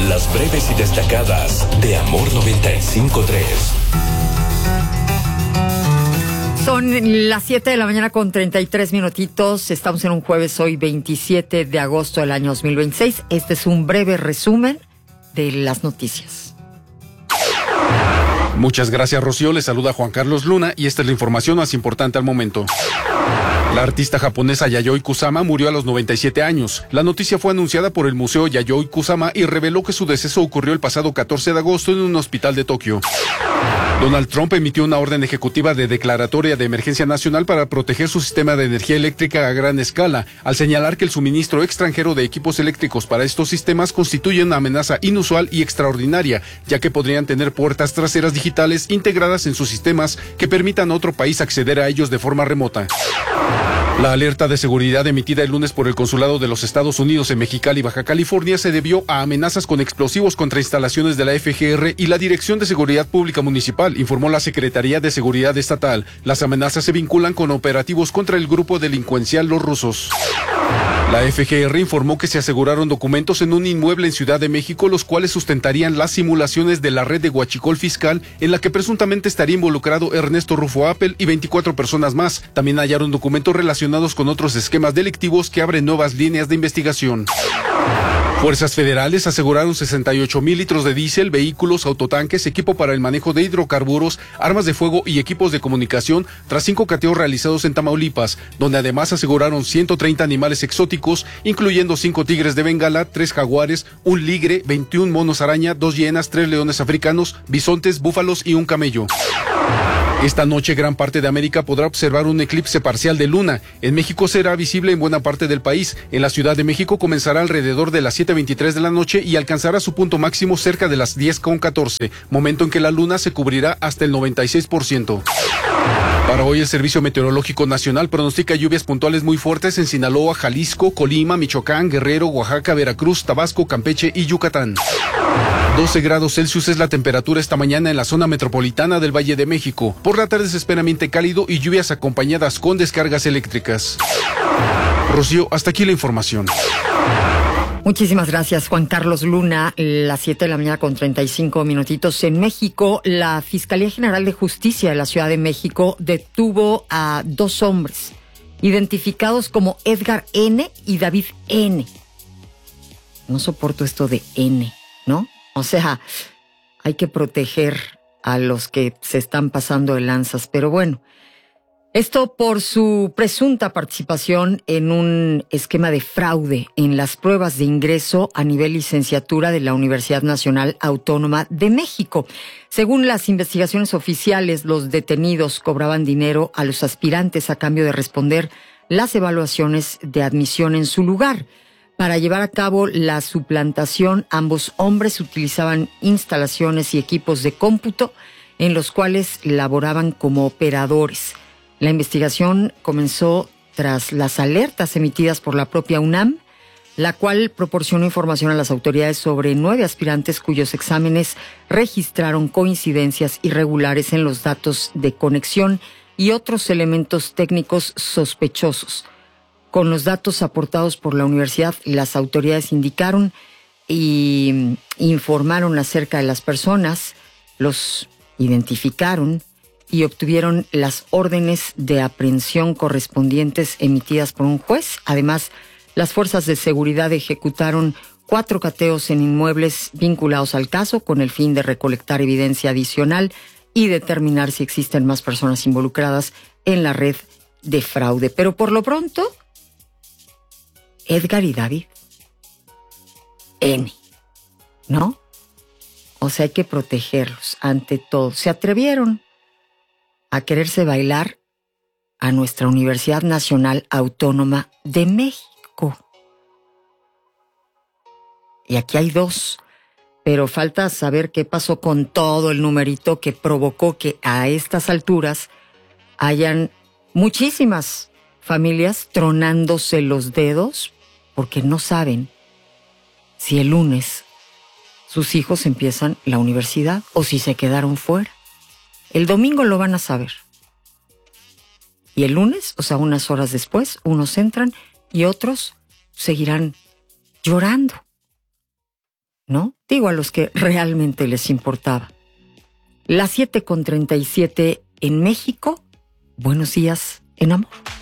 Las breves y destacadas de Amor 95.3. Son las 7 de la mañana con 33 minutitos. Estamos en un jueves hoy, 27 de agosto del año 2026. Este es un breve resumen de las noticias. Muchas gracias, Rocío. Les saluda Juan Carlos Luna y esta es la información más importante al momento. La artista japonesa Yayoi Kusama murió a los 97 años. La noticia fue anunciada por el Museo Yayoi Kusama y reveló que su deceso ocurrió el pasado 14 de agosto en un hospital de Tokio. Donald Trump emitió una orden ejecutiva de declaratoria de emergencia nacional para proteger su sistema de energía eléctrica a gran escala, al señalar que el suministro extranjero de equipos eléctricos para estos sistemas constituye una amenaza inusual y extraordinaria, ya que podrían tener puertas traseras digitales integradas en sus sistemas que permitan a otro país acceder a ellos de forma remota. La alerta de seguridad emitida el lunes por el Consulado de los Estados Unidos en Mexicali, Baja California, se debió a amenazas con explosivos contra instalaciones de la FGR y la Dirección de Seguridad Pública Municipal, informó la Secretaría de Seguridad Estatal. Las amenazas se vinculan con operativos contra el grupo delincuencial Los Rusos. La FGR informó que se aseguraron documentos en un inmueble en Ciudad de México, los cuales sustentarían las simulaciones de la red de huachicol fiscal en la que presuntamente estaría involucrado Ernesto Rufo Appel y 24 personas más. También hallaron documentos relacionados con otros esquemas delictivos que abren nuevas líneas de investigación. Fuerzas federales aseguraron 68,000 litros de diésel, vehículos, autotanques, equipo para el manejo de hidrocarburos, armas de fuego y equipos de comunicación tras 5 cateos realizados en Tamaulipas, donde además aseguraron 130 animales exóticos, incluyendo 5 tigres de Bengala, 3 jaguares, un ligre, 21 monos araña, 2 hienas, 3 leones africanos, bisontes, búfalos y un camello. Esta noche gran parte de América podrá observar un eclipse parcial de luna. En México será visible en buena parte del país. En la Ciudad de México comenzará alrededor de las 7:23 de la noche y alcanzará su punto máximo cerca de las 10:14, momento en que la luna se cubrirá hasta el 96%. Para hoy el Servicio Meteorológico Nacional pronostica lluvias puntuales muy fuertes en Sinaloa, Jalisco, Colima, Michoacán, Guerrero, Oaxaca, Veracruz, Tabasco, Campeche y Yucatán. 12 grados Celsius es la temperatura esta mañana en la zona metropolitana del Valle de México. Por la tarde se espera ambiente cálido y lluvias acompañadas con descargas eléctricas. Rocío, hasta aquí la información. Muchísimas gracias, Juan Carlos Luna. Las 7 de la mañana con 35 minutitos. En México, la Fiscalía General de Justicia de la Ciudad de México detuvo a 2 hombres identificados como Edgar N. y David N. No soporto esto de N, ¿no? O sea, hay que proteger a los que se están pasando de lanzas, pero bueno. Esto por su presunta participación en un esquema de fraude en las pruebas de ingreso a nivel licenciatura de la Universidad Nacional Autónoma de México. Según las investigaciones oficiales, los detenidos cobraban dinero a los aspirantes a cambio de responder las evaluaciones de admisión en su lugar. Para llevar a cabo la suplantación, ambos hombres utilizaban instalaciones y equipos de cómputo en los cuales laboraban como operadores. La investigación comenzó tras las alertas emitidas por la propia UNAM, la cual proporcionó información a las autoridades sobre 9 aspirantes cuyos exámenes registraron coincidencias irregulares en los datos de conexión y otros elementos técnicos sospechosos. Con los datos aportados por la universidad, las autoridades indicaron y informaron acerca de las personas, los identificaron y obtuvieron las órdenes de aprehensión correspondientes emitidas por un juez. Además, las fuerzas de seguridad ejecutaron 4 cateos en inmuebles vinculados al caso con el fin de recolectar evidencia adicional y determinar si existen más personas involucradas en la red de fraude. Pero por lo pronto, Edgar y David N, ¿no? O sea, hay que protegerlos ante todo. Se atrevieron a quererse bailar a nuestra Universidad Nacional Autónoma de México. Y aquí hay 2, pero falta saber qué pasó con todo el numerito que provocó que a estas alturas hayan muchísimas familias tronándose los dedos porque no saben si el lunes sus hijos empiezan la universidad o si se quedaron fuera. El domingo lo van a saber. Y el lunes, o sea, unas horas después, unos entran y otros seguirán llorando. ¿no? Digo, a los que realmente les importaba. Las 7:37 en México. Buenos días en amor.